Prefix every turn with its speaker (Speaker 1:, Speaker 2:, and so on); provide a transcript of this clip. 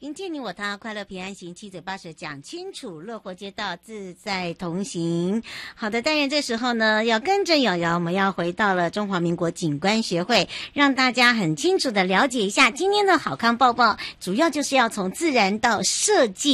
Speaker 1: 迎接你我他，快乐平安行，七嘴八舌讲清楚，乐活街道自在同行。好的，当然这时候呢，要跟着瑶瑶，我们要回到了中华民国景观学会，让大家很清楚的了解一下今天的好康报报，主要就是要从自然到设计